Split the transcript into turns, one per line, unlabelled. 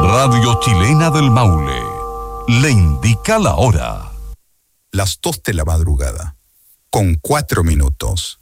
Radio Chilena del Maule le indica la hora.
Las 2 de la madrugada, con 4 minutos.